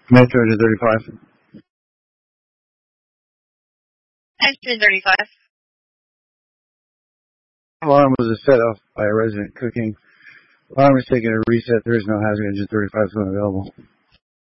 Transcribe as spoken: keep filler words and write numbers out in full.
Metro engine thirty-five. Engine thirty-five. Alarm was set off by a resident cooking. Alarm was taken to reset. There is no hazard. Engine thirty-five is unavailable.